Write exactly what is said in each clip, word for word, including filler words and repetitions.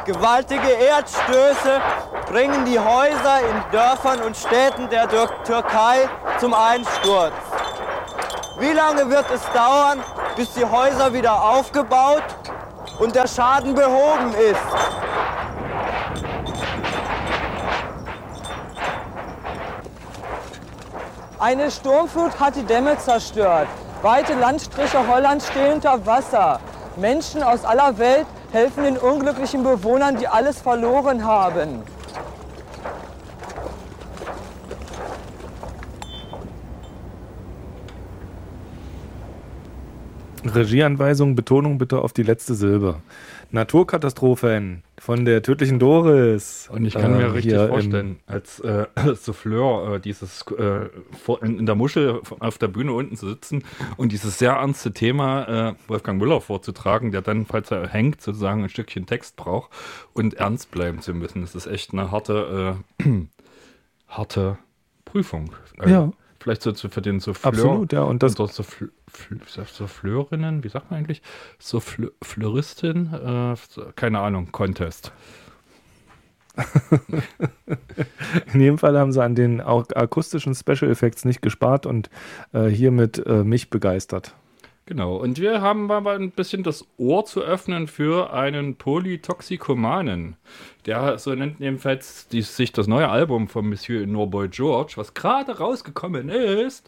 Gewaltige Erdstöße bringen die Häuser in Dörfern und Städten der Türkei zum Einsturz. Wie lange wird es dauern, bis die Häuser wieder aufgebaut und der Schaden behoben ist? Eine Sturmflut hat die Dämme zerstört. Weite Landstriche Hollands stehen unter Wasser. Menschen aus aller Welt helfen den unglücklichen Bewohnern, die alles verloren haben. Regieanweisung, Betonung bitte auf die letzte Silbe. Naturkatastrophen von der tödlichen Doris. Und ich kann äh, mir richtig vorstellen, als äh, Souffleur äh, dieses äh, vor, in, in der Muschel auf der Bühne unten zu sitzen und dieses sehr ernste Thema äh, Wolfgang Müller vorzutragen, der dann, falls er hängt, sozusagen ein Stückchen Text braucht und ernst bleiben zu müssen. Das ist echt eine harte, äh, harte Prüfung. Also, ja. Vielleicht so für den Souffleur. Absolut, ja. Und das und so Souffl- Souffleurinnen, wie sagt man eigentlich? Souffleuristin, äh, keine Ahnung, Contest. In jedem Fall haben sie an den auch akustischen Special Effects nicht gespart und äh, hiermit äh, mich begeistert. Genau, und wir haben aber ein bisschen das Ohr zu öffnen für einen Polytoxikomanen. Der, so nennt jedenfalls die, sich das neue Album von Monsieur Norboy George, was gerade rausgekommen ist.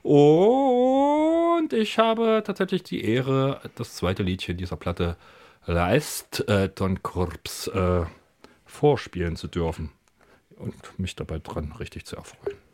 Und ich habe tatsächlich die Ehre, das zweite Liedchen dieser Platte, Leist äh, Ton Korps, äh, vorspielen zu dürfen. Und mich dabei dran richtig zu erfreuen.